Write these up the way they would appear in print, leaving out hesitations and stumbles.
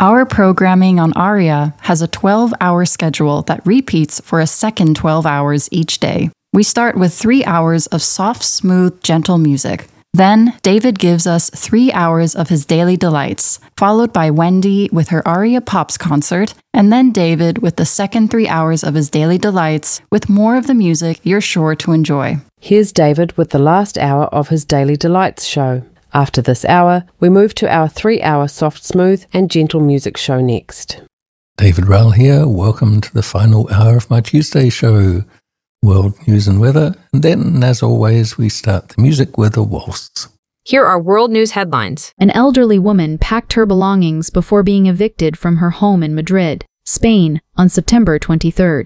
Our programming on ARIA has a 12-hour schedule that repeats for a second 12 hours each day. We start with 3 hours of soft, smooth, gentle music. Then, David gives us 3 hours of his daily delights, followed by Wendy with her Aria Pops concert, and then David with the second 3 hours of his daily delights, with more of the music you're sure to enjoy. Here's David with the last hour of his Daily Delights show. After this hour, we move to our 3-hour soft, smooth and gentle music show next. David Rowell here. Welcome to the final hour of my Tuesday show. World news and weather, and then, as always, we start the music with a waltz. Here are world news headlines. An elderly woman packed her belongings before being evicted from her home in Madrid, Spain, on September 23rd.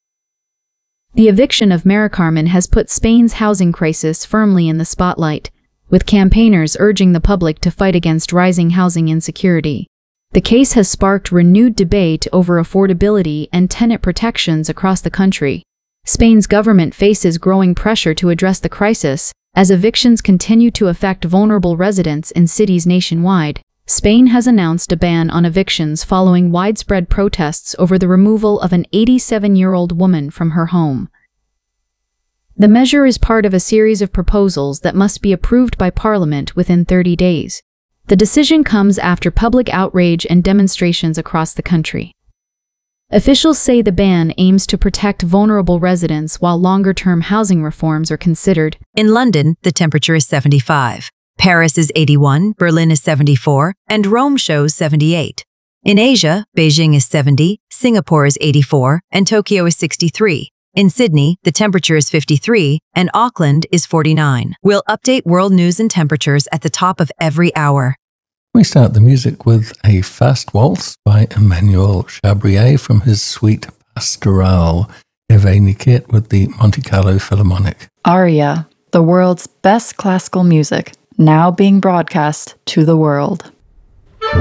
The eviction of Mari Carmen has put Spain's housing crisis firmly in the spotlight, with campaigners urging the public to fight against rising housing insecurity. The case has sparked renewed debate over affordability and tenant protections across the country. Spain's government faces growing pressure to address the crisis, as evictions continue to affect vulnerable residents in cities nationwide. Spain has announced a ban on evictions following widespread protests over the removal of an 87-year-old woman from her home. The measure is part of a series of proposals that must be approved by Parliament within 30 days. The decision comes after public outrage and demonstrations across the country. Officials say the ban aims to protect vulnerable residents while longer-term housing reforms are considered. In London, the temperature is 75. Paris is 81, Berlin is 74, and Rome shows 78. In Asia, Beijing is 70, Singapore is 84, and Tokyo is 63. In Sydney, the temperature is 53, and Auckland is 49. We'll update world news and temperatures at the top of every hour. We start the music with a fast waltz by Emmanuel Chabrier from his suite Pastorale, Hervé Niquet with the Monte Carlo Philharmonic. ARIA, the world's best classical music, now being broadcast to the world.